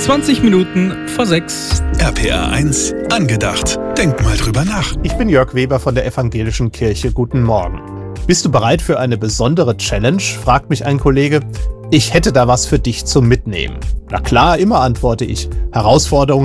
20 Minuten vor 6. RPR 1, angedacht. Denk mal drüber nach. Ich bin Jörg Weber von der Evangelischen Kirche. Guten Morgen. Bist du bereit für eine besondere Challenge? Fragt mich ein Kollege. Ich hätte da was für dich zum Mitnehmen. Na klar, immer, antworte ich. Herausforderungen